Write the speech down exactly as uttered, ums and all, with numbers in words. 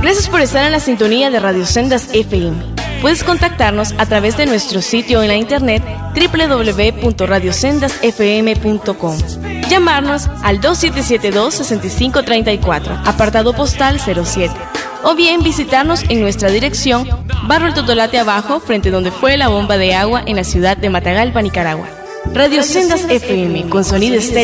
Gracias por estar en la sintonía de Radio Sendas F M. Puedes contactarnos a través de nuestro sitio en la internet doble u doble u doble u punto radio sendas f m punto com. Llamarnos al dos siete siete dos, seis cinco tres cuatro, apartado postal cero siete. O bien visitarnos en nuestra dirección, Barrio El Totolate Abajo, frente donde fue la bomba de agua en la ciudad de Matagalpa, Nicaragua. Radio Sendas F M, con sonido estéreo